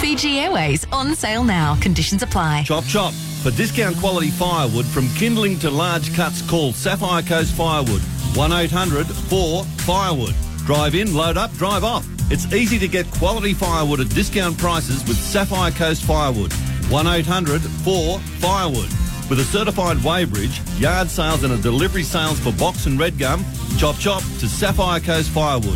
Fiji Airways, on sale now. Conditions apply. Chop chop. For discount quality firewood from kindling to large cuts, call Sapphire Coast Firewood. 1-800-4-FIREWOOD. Drive in, load up, drive off. It's easy to get quality firewood at discount prices with Sapphire Coast Firewood. 1-800-4-FIREWOOD. With a certified weighbridge, yard sales and a delivery sales for box and red gum, chop chop to Sapphire Coast Firewood.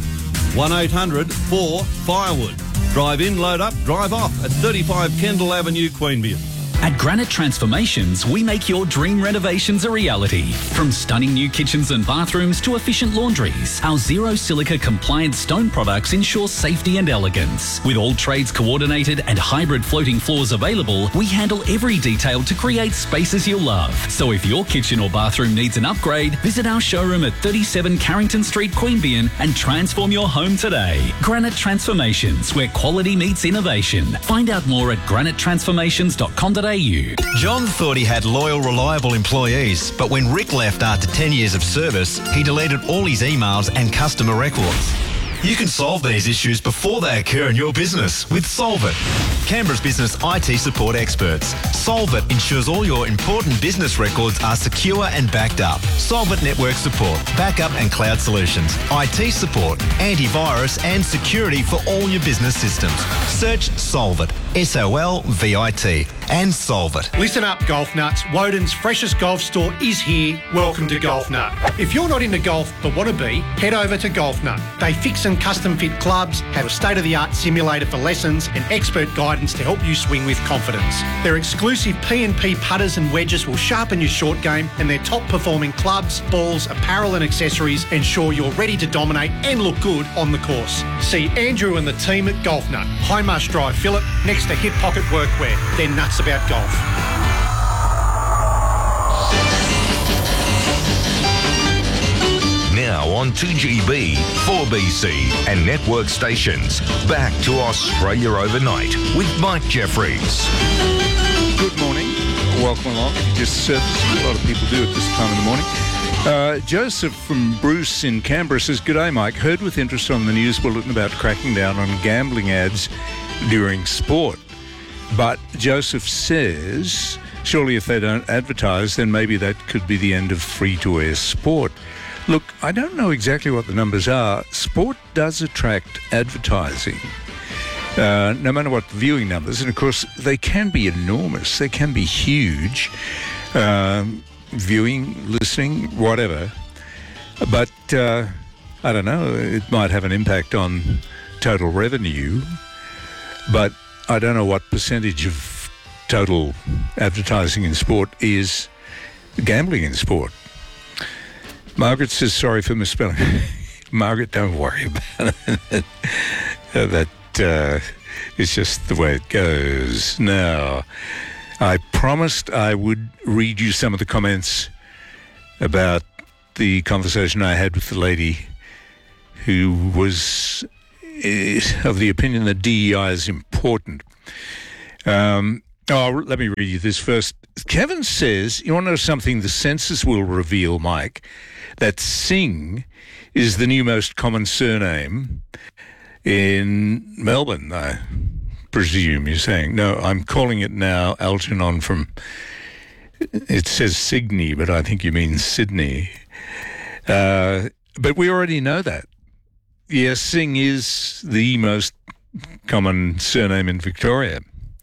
1-800-4-FIREWOOD. Drive in, load up, drive off at 35 Kendall Avenue, Queanbeyan. At Granite Transformations, we make your dream renovations a reality. From stunning new kitchens and bathrooms to efficient laundries, our zero silica compliant stone products ensure safety and elegance. With all trades coordinated and hybrid floating floors available, we handle every detail to create spaces you'll love. So if your kitchen or bathroom needs an upgrade, visit our showroom at 37 Carrington Street, Queanbeyan and transform your home today. Granite Transformations, where quality meets innovation. Find out more at granitetransformations.com.au. John thought he had loyal, reliable employees, but when Rick left after 10 years of service, he deleted all his emails and customer records. You can solve these issues before they occur in your business with Solvit, Canberra's business IT support experts. Solvit ensures all your important business records are secure and backed up. Solvit network support, backup and cloud solutions, IT support, antivirus and security for all your business systems. Search Solvit, SOLVIT, and Solvit. Listen up, golf nuts. Woden's freshest golf store is here. Welcome to Golf Nut. If you're not into golf but want to be, head over to Golf Nut. They fix and custom fit clubs, have a state-of-the-art simulator for lessons and expert guidance to help you swing with confidence. Their exclusive P&P putters and wedges will sharpen your short game, and their top-performing clubs, balls, apparel and accessories ensure you're ready to dominate and look good on the course. See Andrew and the team at Golf Nut, High Marsh Drive, Phillip, next to Hip Pocket Workwear. They're nuts about golf. Now on 2GB, 4BC and network stations. Back to Australia Overnight with Mike Jeffries. Good morning. Welcome along. If you just surfaced, a lot of people do at this time of the morning. Joseph from Bruce in Canberra says, "G'day, Mike. Heard with interest on the news bulletin about cracking down on gambling ads during sport." But Joseph says, surely if they don't advertise, then maybe that could be the end of free-to-air sport. Look, I don't know exactly what the numbers are. Sport does attract advertising, no matter what the viewing numbers. And, of course, they can be enormous. They can be huge, viewing, listening, whatever. But, I don't know, it might have an impact on total revenue. But I don't know what percentage of total advertising in sport is gambling in sport. Margaret says, sorry for misspelling. Margaret, don't worry about it. That is just the way it goes. Now, I promised I would read you some of the comments about the conversation I had with the lady who was of the opinion that DEI is important. Let me read you this first. Kevin says, you want to know something the census will reveal, Mike, that Singh is the new most common surname in Melbourne, I presume you're saying. No, I'm calling it now Algernon from, it says Sydney, but I think you mean Sydney. But we already know that. Yes, Singh is the most common surname in Victoria.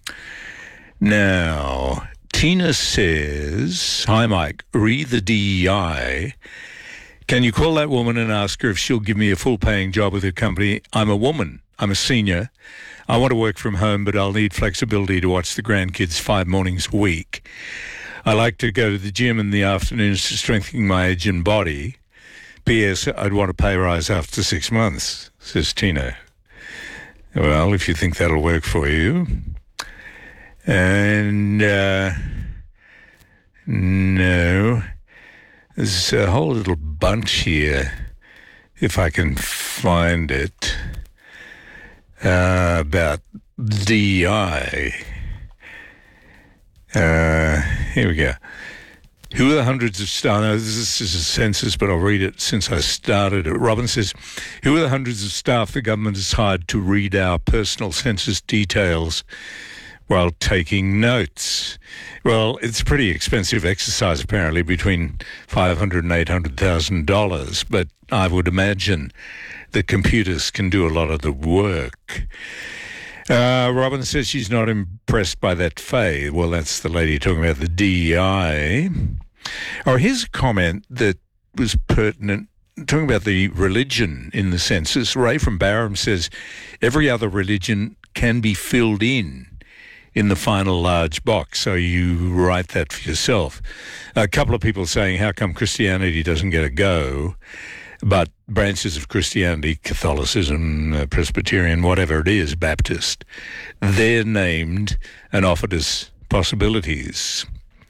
Now, Tina says, hi, Mike, read the DEI. Can you call that woman and ask her if she'll give me a full-paying job with her company? I'm a woman. I'm a senior. I want to work from home, but I'll need flexibility to watch the grandkids 5 mornings a week. I like to go to the gym in the afternoons to strengthen my aging body. P.S. I'd want a pay rise after 6 months, says Tina. Well, if you think that'll work for you. And, no. There's a whole little bunch here, if I can find it, about DEI. Here we go. Who are the hundreds of staff? No, this is a census, but I'll read it since I started it. Robin says, who are the hundreds of staff the government has hired to read our personal census details while taking notes? Well, it's a pretty expensive exercise, apparently, between $500,000 and $800,000, but I would imagine that computers can do a lot of the work. Robin says she's not impressed by that Faye. Well, that's the lady talking about the DEI. Or here's a comment that was pertinent, talking about the religion in the census. Ray from Barham says every other religion can be filled in the final large box, so you write that for yourself. A couple of people saying, how come Christianity doesn't get a go? But branches of Christianity, Catholicism, Presbyterian, whatever it is, Baptist, they're named and offered as possibilities.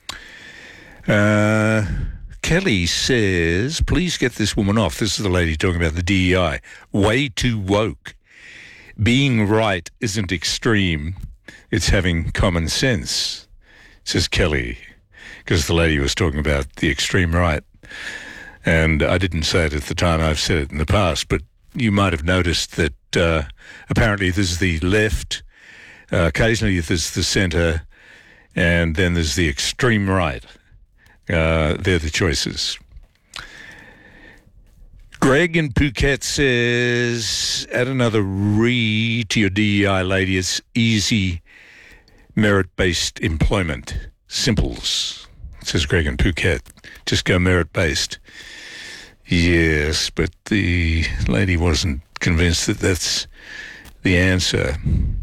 Kelly says, please get this woman off. This is the lady talking about the DEI. Way too woke. Being right isn't extreme. It's having common sense, says Kelly, because the lady was talking about the extreme right. And I didn't say it at the time, I've said it in the past, but you might have noticed that apparently there's the left, occasionally there's the centre, and then there's the extreme right. They're the choices. Greg in Phuket says, add another re to your DEI lady. It's easy merit-based employment. Simples, says Greg in Phuket. Just go merit-based. Yes, but the lady wasn't convinced that that's the answer.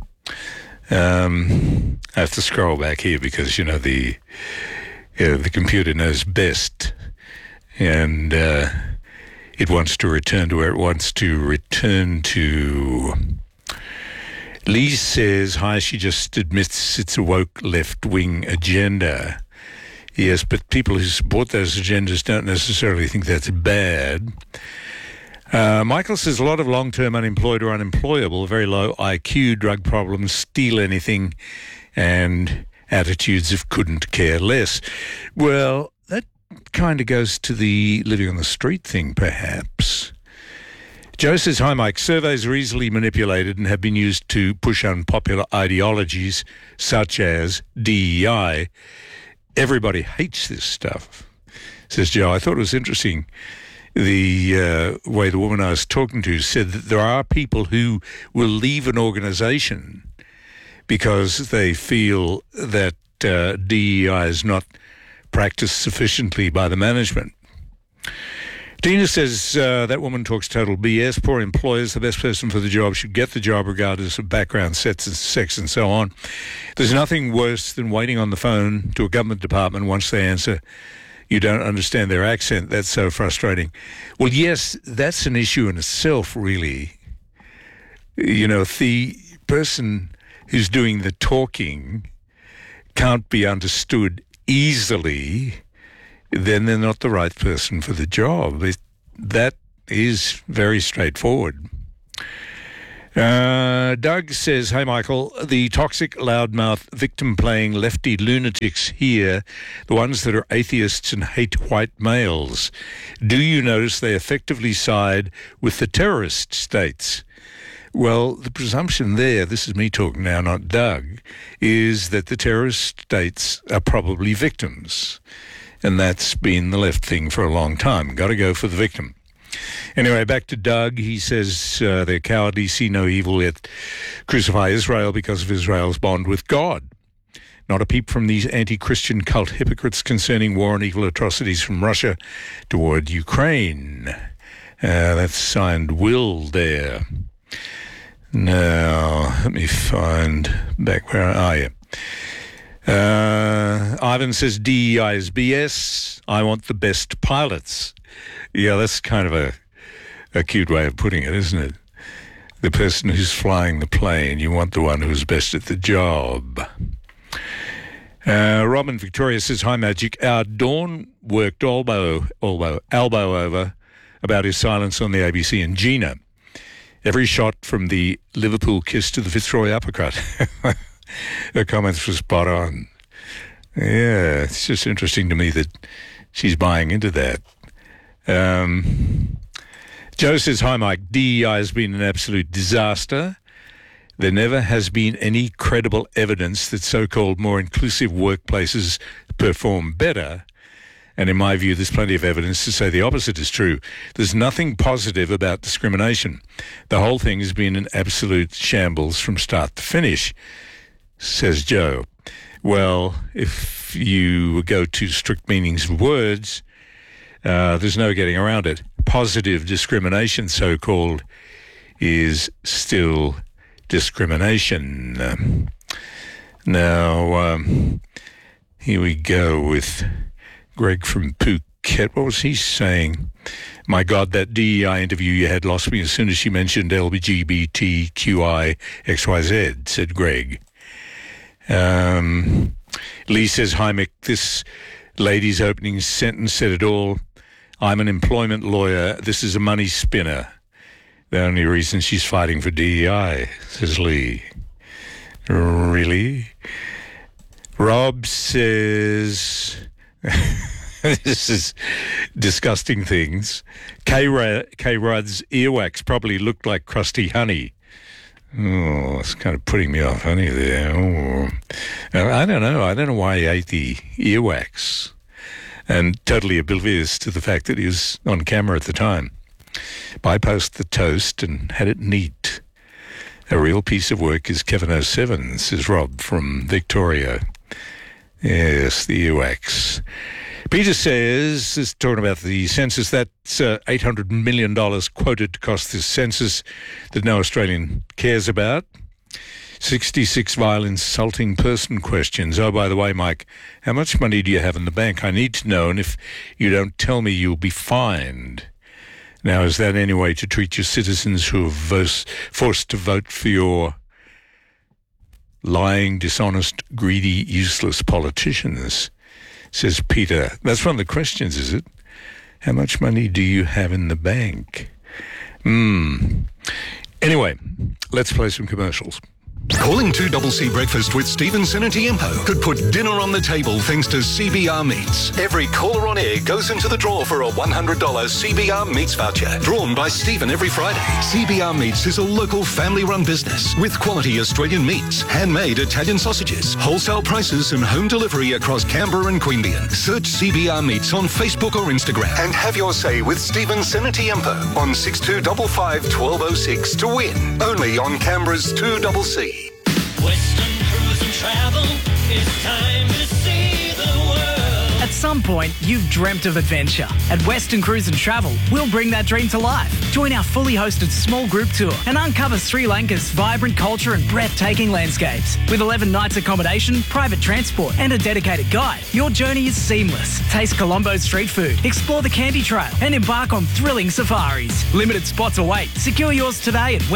I have to scroll back here because, the computer knows best, and it wants to return to where it wants to return to. Lee says, hi, she just admits it's a woke left-wing agenda. Yes, but people who support those agendas don't necessarily think that's bad. Michael says a lot of long-term unemployed or unemployable, very low IQ, drug problems, steal anything, and attitudes of couldn't care less. Well, that kind of goes to the living on the street thing, perhaps. Joe says, hi, Mike. Surveys are easily manipulated and have been used to push unpopular ideologies such as DEI. Everybody hates this stuff, says Joe. I thought it was interesting the way the woman I was talking to said that there are people who will leave an organisation because they feel that DEI is not practiced sufficiently by the management. Dina says that woman talks total BS. Poor employers, the best person for the job should get the job regardless of background, sex and so on. There's nothing worse than waiting on the phone to a government department once they answer. You don't understand their accent. That's so frustrating. Well, yes, that's an issue in itself, really. If the person who's doing the talking can't be understood easily, then they're not the right person for the job. That is very straightforward. Doug says, hey, Michael, the toxic, loudmouth, victim-playing lefty lunatics here, the ones that are atheists and hate white males, do you notice they effectively side with the terrorist states? Well, the presumption there, this is me talking now, not Doug, is that the terrorist states are probably victims. And that's been the left thing for a long time. Got to go for the victim. Anyway, back to Doug. He says they're cowardly, see no evil, yet crucify Israel because of Israel's bond with God. Not a peep from these anti-Christian cult hypocrites concerning war and evil atrocities from Russia toward Ukraine. That's signed Will there. Now, let me find back where Ivan says DEI is BS. I want the best pilots. Yeah, that's kind of a cute way of putting it, isn't it? The person who's flying the plane, you want the one who's best at the job. Robin Victoria says, hi, Magic. Our Dawn worked elbow over about his silence on the ABC and Gina. Every shot from the Liverpool kiss to the Fitzroy uppercut. Her comments were spot on. Yeah, it's just interesting to me that she's buying into that. Joe says, hi, Mike. DEI has been an absolute disaster. There never has been any credible evidence that so-called more inclusive workplaces perform better. And in my view, there's plenty of evidence to say the opposite is true. There's nothing positive about discrimination. The whole thing has been an absolute shambles from start to finish, says Joe. Well, if you go to strict meanings of words, there's no getting around it. Positive discrimination, so-called, is still discrimination. Now, here we go with Greg from Phuket. What was he saying? My God, that DEI interview you had lost me as soon as she mentioned LGBTQI XYZ, said Greg. Lee says, hi, Mick. This lady's opening sentence said it all. I'm an employment lawyer. This is a money spinner. The only reason she's fighting for DEI, says Lee. Really? Rob says, this is disgusting things. K-Rudd's earwax probably looked like crusty honey. Oh, it's kind of putting me off honey there. Oh. I don't know. I don't know why he ate the earwax. And totally oblivious to the fact that he was on camera at the time. Bypassed the toast and had it neat. A real piece of work is Kevin 07, says Rob from Victoria. Yes, the earwax. Peter says, this is talking about the census, that's $800 million quoted to cost this census that no Australian cares about. 66 vile insulting person questions. Oh, by the way, Mike, how much money do you have in the bank? I need to know, and if you don't tell me, you'll be fined. Now, is that any way to treat your citizens who are forced to vote for your lying, dishonest, greedy, useless politicians? Says Peter. That's one of the questions, is it? How much money do you have in the bank? Anyway, let's play some commercials. Calling 2CC Breakfast with Stephen Sinatiempo could put dinner on the table thanks to CBR Meats. Every caller on air goes into the draw for a $100 CBR Meats voucher, drawn by Stephen every Friday. CBR Meats is a local family-run business with quality Australian meats, handmade Italian sausages, wholesale prices and home delivery across Canberra and Queanbeyan. Search CBR Meats on Facebook or Instagram and have your say with Stephen Sinatiempo on 6255 1206 to win. Only on Canberra's 2CC. Western Cruise and Travel, it's time to see the world. At some point, you've dreamt of adventure. At Western Cruise and Travel, we'll bring that dream to life. Join our fully hosted small group tour and uncover Sri Lanka's vibrant culture and breathtaking landscapes. With 11 nights accommodation, private transport and a dedicated guide, your journey is seamless. Taste Colombo's street food, explore the Candy Trail and embark on thrilling safaris. Limited spots await. Secure yours today at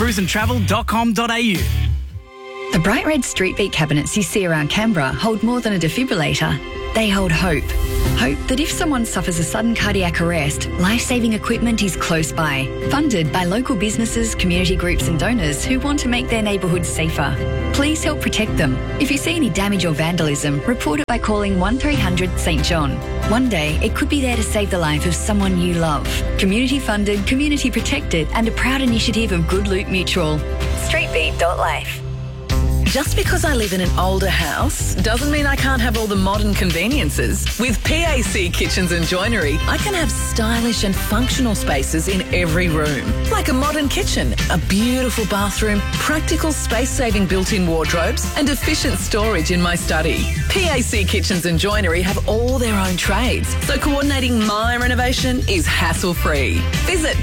westerncruiseandtravel.com.au. The bright red street beat cabinets you see around Canberra hold more than a defibrillator. They hold hope. Hope that if someone suffers a sudden cardiac arrest, life-saving equipment is close by. Funded by local businesses, community groups and donors who want to make their neighbourhoods safer. Please help protect them. If you see any damage or vandalism, report it by calling 1300 St John. One day, it could be there to save the life of someone you love. Community funded, community protected and a proud initiative of Good Loot Mutual. Streetbeat.life. Just because I live in an older house doesn't mean I can't have all the modern conveniences. With PAC Kitchens and Joinery, I can have stylish and functional spaces in every room. Like a modern kitchen, a beautiful bathroom, practical space-saving built-in wardrobes and efficient storage in my study. PAC Kitchens and Joinery have all their own trades, so coordinating my renovation is hassle-free. Visit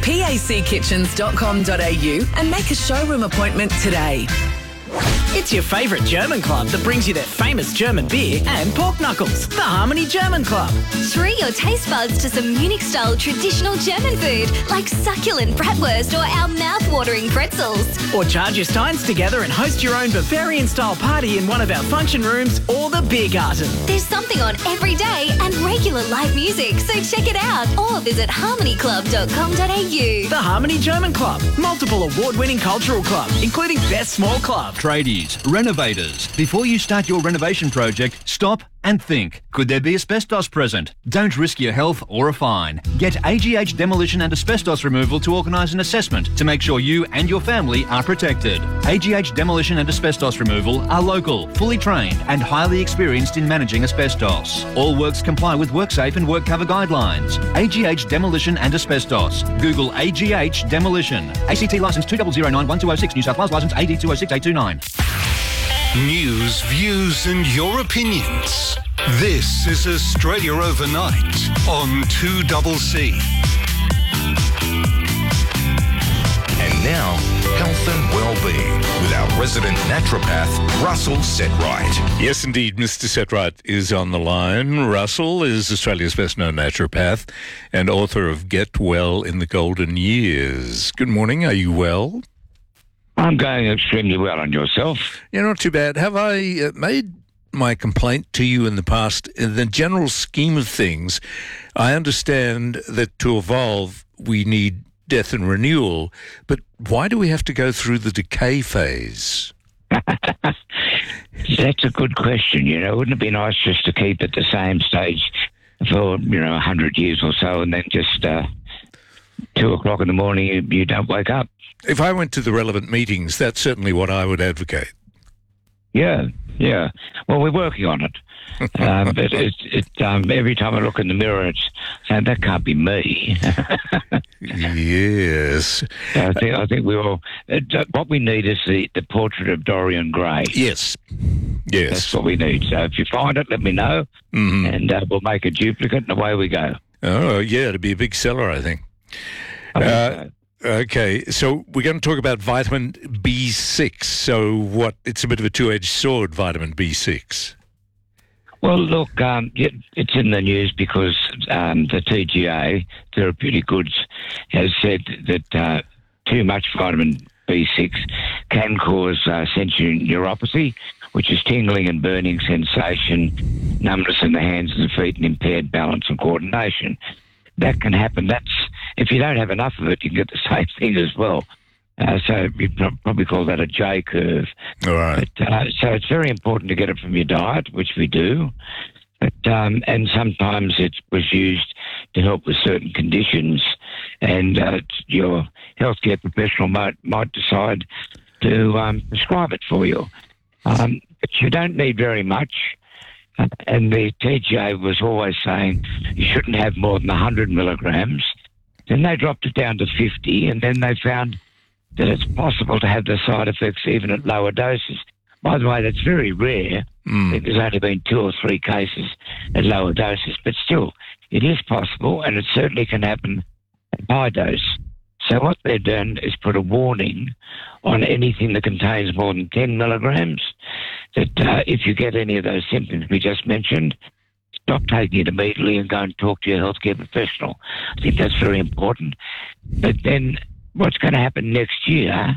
packitchens.com.au and make a showroom appointment today. It's your favourite German club that brings you their famous German beer and pork knuckles. The Harmony German Club. Treat your taste buds to some Munich-style traditional German food like succulent bratwurst or our mouth-watering pretzels. Or charge your steins together and host your own Bavarian-style party in one of our function rooms or the Biergarten. There's something on every day and regular live music, so check it out or visit harmonyclub.com.au. The Harmony German Club. Multiple award-winning cultural club, including Best Small Club. Tradie. companies, renovators. Before you start your renovation project, stop and think. Could there be asbestos present? Don't risk your health or a fine. Get AGH Demolition and Asbestos Removal to organise an assessment to make sure you and your family are protected. AGH Demolition and Asbestos Removal are local, fully trained and highly experienced in managing asbestos. All works comply with WorkSafe and WorkCover guidelines. AGH Demolition and Asbestos. Google AGH Demolition. ACT licence 2009-1206, New South Wales licence AD 206829. News, views and your opinions. This is Australia Overnight on 2CC. And now, health and well-being with our resident naturopath, Russell Setright. Yes, indeed, Mr. Setright is on the line. Russell is Australia's best-known naturopath and author of Get Well in the Golden Years. Good morning. Are you well? I'm going extremely well, on yourself. Yeah, not too bad. Have I made my complaint to you in the past? In the general scheme of things, I understand that to evolve, we need death and renewal, but why do we have to go through the decay phase? That's a good question. Wouldn't it be nice just to keep at the same stage for 100 years or so, and then just 2 o'clock in the morning you don't wake up? If I went to the relevant meetings, that's certainly what I would advocate. Yeah. Well, we're working on it. But every time I look in the mirror, it's saying, that can't be me. Yes. I think we all... what we need is the portrait of Dorian Gray. Yes. That's what we need. So if you find it, let me know, and we'll make a duplicate, and away we go. Oh, yeah, it'd be a big seller, I think. Okay, so we're going to talk about vitamin B6. So it's a bit of a two-edged sword, vitamin B6. Well, look, it's in the news because the TGA, Therapeutic Goods, has said that too much vitamin B6 can cause sensory neuropathy, which is tingling and burning sensation, numbness in the hands and feet, and impaired balance and coordination. That can happen. If you don't have enough of it, you can get the same thing as well. So you'd probably call that a J curve. All right. But, so it's very important to get it from your diet, which we do. But, and sometimes it was used to help with certain conditions, and your healthcare professional might decide to prescribe it for you. But you don't need very much. And the TGA was always saying you shouldn't have more than 100 milligrams. Then they dropped it down to 50, and then they found that it's possible to have the side effects even at lower doses. By the way, that's very rare. I think there's only been 2 or 3 cases at lower doses, but still, it is possible, and it certainly can happen at high dose. So what they've done is put a warning on anything that contains more than 10 milligrams, that if you get any of those symptoms we just mentioned, stop taking it immediately and go and talk to your healthcare professional. I think that's very important. But then what's going to happen next year,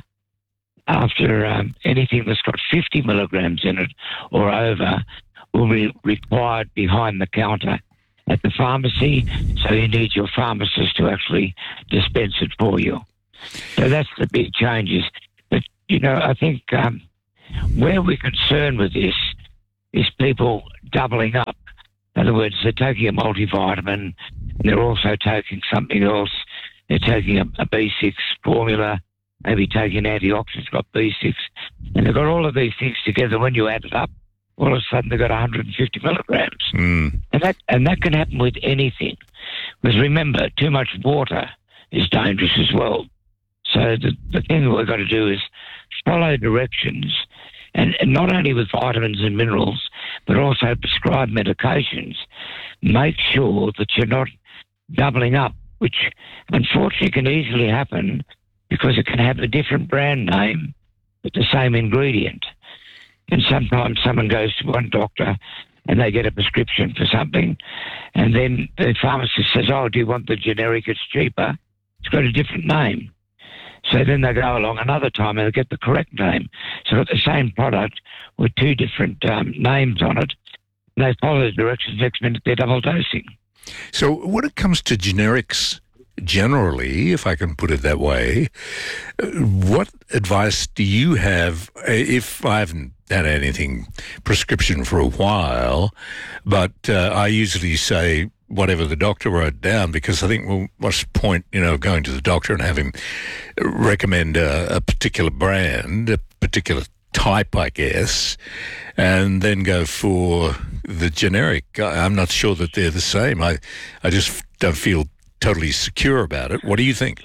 after anything that's got 50 milligrams in it or over, will be required behind the counter at the pharmacy, so you need your pharmacist to actually dispense it for you. So that's the big changes. But, I think where we're concerned with this is people doubling up. In other words, they're taking a multivitamin, and they're also taking something else. They're taking a B6 formula, maybe taking antioxidants, got B6, and they've got all of these things together. When you add it up, all of a sudden they've got 150 milligrams. And that can happen with anything. Because remember, too much water is dangerous as well. So the thing that we've got to do is follow directions, and not only with vitamins and minerals, but also prescribed medications. Make sure that you're not doubling up, which unfortunately can easily happen because it can have a different brand name but the same ingredient. And sometimes someone goes to one doctor and they get a prescription for something, and then the pharmacist says, oh, do you want the generic? It's cheaper. It's got a different name. So then they go along another time and they get the correct name. So it's the same product with 2 different names on it. And they follow the directions. Next minute they're double dosing. So when it comes to generics, generally, if I can put it that way. What advice do you have, if I haven't had anything prescription for a while, but I usually say whatever the doctor wrote down, because I think, well, what's the point, going to the doctor and have him recommend a particular brand, a particular type, I guess, and then go for the generic. I'm not sure that they're the same. I just don't feel totally secure about it. What do you think?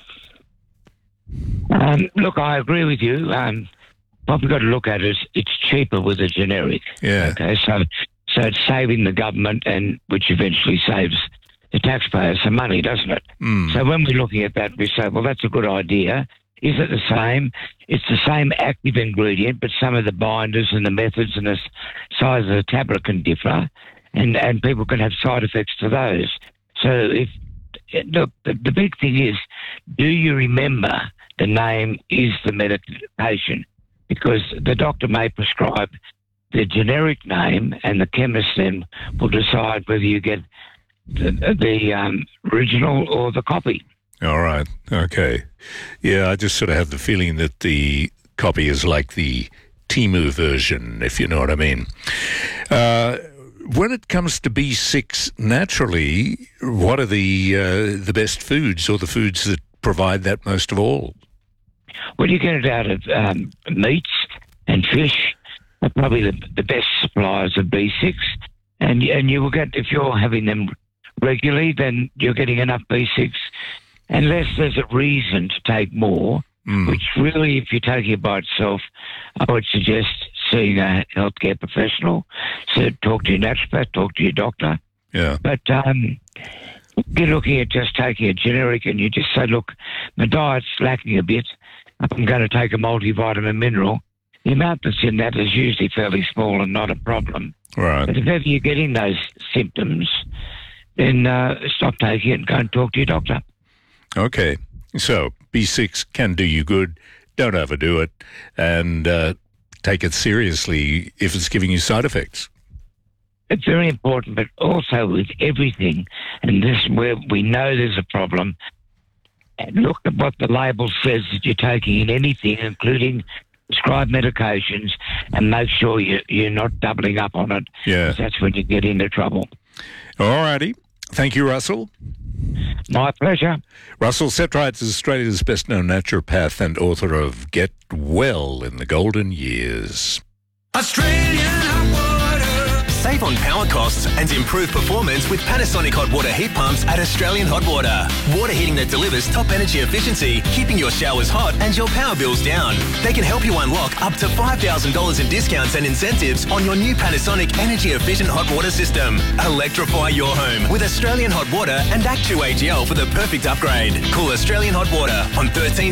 Look, I agree with you. What we've got to look at is it's cheaper with a generic. Yeah. Okay, so it's saving the government, and which eventually saves the taxpayers some money, doesn't it? So when we're looking at that, we say, well, that's a good idea. Is it the same? It's the same active ingredient, but some of the binders and the methods and the size of the tablet can differ, and people can have side effects to those. So look, the big thing is, do you remember the name is the medication? Because the doctor may prescribe the generic name, and the chemist then will decide whether you get the original or the copy. All right. Okay. Yeah, I just sort of have the feeling that the copy is like the Temu version, if you know what I mean. When it comes to B6 naturally, what are the best foods, or the foods that provide that most of all? Well, you get it out of meats and fish are probably the best suppliers of B6, and you will get, if you're having them regularly, then you're getting enough B6, unless there's a reason to take more, which really, if you're taking it by itself, I would suggest seeing a healthcare professional. So talk to your naturopath, talk to your doctor. Yeah. But you're looking at just taking a generic, and you just say, look, my diet's lacking a bit. I'm going to take a multivitamin mineral. The amount that's in that is usually fairly small and not a problem. Right. But if ever you're getting those symptoms, then stop taking it and go and talk to your doctor. Okay. So B6 can do you good. Don't overdo it, and take it seriously if it's giving you side effects. It's very important, but also with everything, and this is where we know there's a problem, and look at what the label says that you're taking in anything, including prescribed medications, and make sure you're not doubling up on it. Yeah. That's when you get into trouble. All righty. Thank you, Russell. My pleasure. Russell Setright is Australia's best-known naturopath and author of Get Well in the Golden Years. Save on power costs and improve performance with Panasonic hot water heat pumps at Australian Hot Water. Water heating that delivers top energy efficiency, keeping your showers hot and your power bills down. They can help you unlock up to $5,000 in discounts and incentives on your new Panasonic energy-efficient hot water system. Electrify your home with Australian Hot Water and Act 2 AGL for the perfect upgrade. Call Australian Hot Water on 13